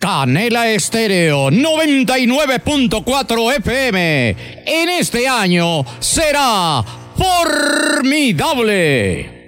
Canela Estéreo 99.4 FM. En este año será formidable.